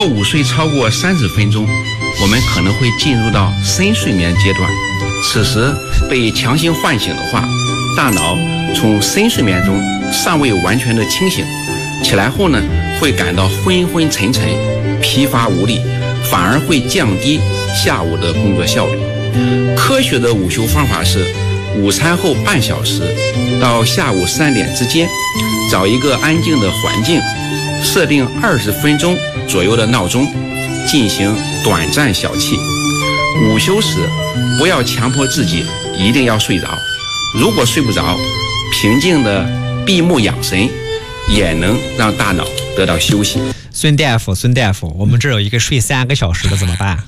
午睡超过30分钟，我们可能会进入到深睡眠阶段。此时被强行唤醒的话，大脑从深睡眠中尚未完全的清醒，起来后呢，会感到昏昏沉沉、疲乏无力，反而会降低下午的工作效率。科学的午休方法是，午餐后半小时到下午3点之间，找一个安静的环境，设定20分钟左右的闹钟，进行短暂小憩。午休时不要强迫自己一定要睡着，如果睡不着，平静的闭目养神也能让大脑得到休息。 孙大夫，我们这儿有一个睡3个小时的怎么办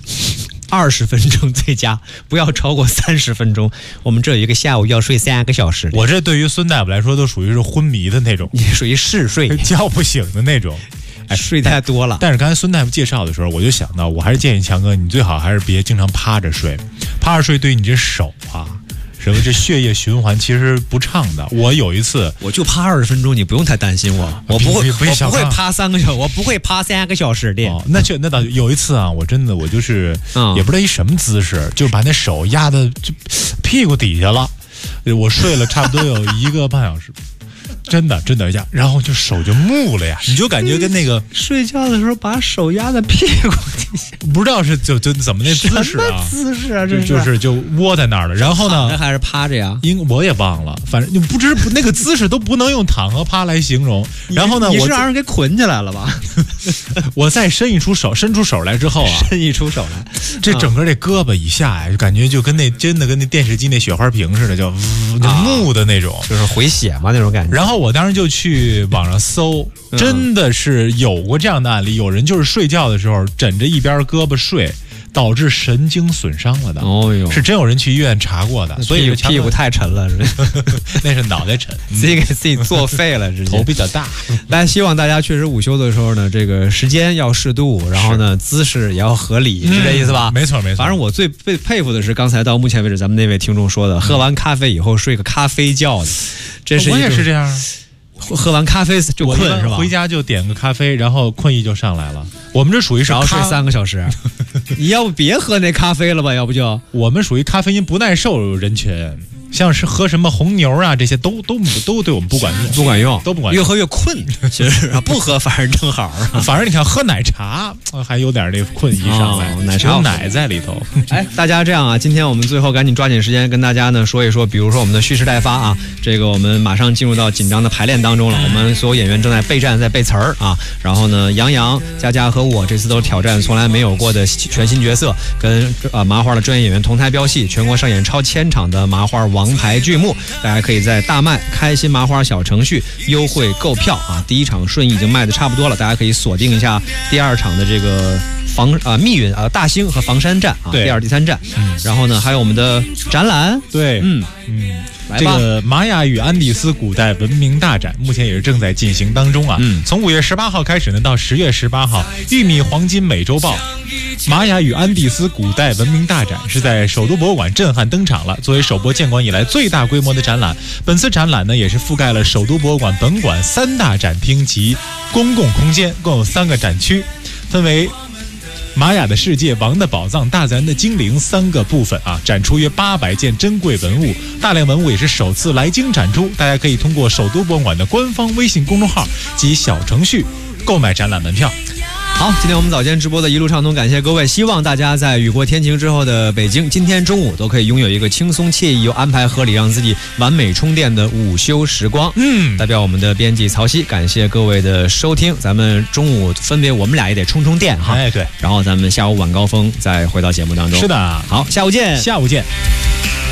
？20分钟最佳，不要超过30分钟。我们这有一个下午要睡3个小时。 我这对于孙大夫来说都属于是昏迷的那种， 你属于嗜睡， 叫不醒的那种。 睡太多了。 但是刚才孙大夫介绍的时候，我就想到，我还是建议强哥，你最好还是别经常趴着睡，趴着睡对你这手啊，什么这血液循环其实不畅的。我有一次我就趴20分钟，你不用太担心我，我不会趴3个小时，我不会趴3个小时的。 哦，那倒有一次啊，我就是也不知道一什么姿势，就把那手压的就屁股底下了，我睡了差不多有1个半小时。真的呀，然后就手就木了呀，你就感觉跟那个睡觉的时候把手压在屁股底下， 不知道是就怎么那姿势啊？ 什么姿势啊？这就窝在那儿了。然后呢， 还是趴着呀？ 我也忘了，反正你不知那个姿势都不能用躺和趴来形容。然后呢， 你是让人给捆起来了吧？ 我再伸出手来之后啊， 伸出手来， 这整个这胳膊以下呀，就感觉就跟那电视机那雪花屏似的，就木的那种， 就是回血嘛那种感觉。 然后我当时就去网上搜，真的是有过这样的案例，有人就是睡觉的时候枕着一边胳膊睡，导致神经损伤了的。哦哟，是真有人去医院查过的。所以屁股太沉了， 那是脑袋沉， 自己给自己作废了， 头比较大。 但希望大家确实午休的时候呢，这个时间要适度，然后呢姿势也要合理，是这意思吧？ 没错。 反正我最佩服的是刚才到目前为止咱们那位听众说的，喝完咖啡以后睡个咖啡觉的，这是我也是这样。 喝完咖啡就困是吧？ 回家就点个咖啡，然后困意就上来了。我们这属于是然后睡3个小时，你要不别喝那咖啡了吧？要不就我们属于咖啡因不耐受人群，像是喝什么红牛啊这些都对我们不管用，都不管用， 越喝越困。其实不喝反而正好， 反而你看喝奶茶还有点那个困意上来， 奶茶有奶在里头。 哎，大家这样啊，今天我们最后赶紧抓紧时间跟大家呢说一说，比如说我们的蓄势待发啊，这个我们马上进入到紧张的排练当中了，我们所有演员正在备战，在背词儿啊。然后呢，杨洋、佳佳和我这次都挑战从来没有过的全新角色，跟麻花的专业演员同台飙戏，全国上演超1000场的麻花王牌剧目。大家可以在大麦开心麻花小程序优惠购票啊！第1场顺义已经卖的差不多了，大家可以锁定一下第2场的这个密云大兴和房山站啊，第2、第3站。然后呢，还有我们的展览， 对，这个玛雅与安第斯古代文明大展目前也是正在进行当中啊。从5月18号开始呢，到10月18号，玉米黄金美洲豹玛雅与安第斯古代文明大展是在首都博物馆震撼登场了。作为首波建馆以来最大规模的展览，本次展览呢也是覆盖了首都博物馆本馆3大展厅及公共空间，共有3个展区，分为玛雅的世界、王的宝藏、大自然的精灵3个部分啊，展出约800件珍贵文物，大量文物也是首次来京展出。大家可以通过首都博物馆的官方微信公众号及小程序购买展览门票。 好，今天我们早间直播的一路畅通，感谢各位。希望大家在雨过天晴之后的北京，今天中午都可以拥有一个轻松惬意又安排合理，让自己完美充电的午休时光。代表我们的编辑曹曦，感谢各位的收听。咱们中午分别我们俩也得充电哈。 哎，对。 然后咱们下午晚高峰再回到节目当中。 是的。 好，下午见。 下午见。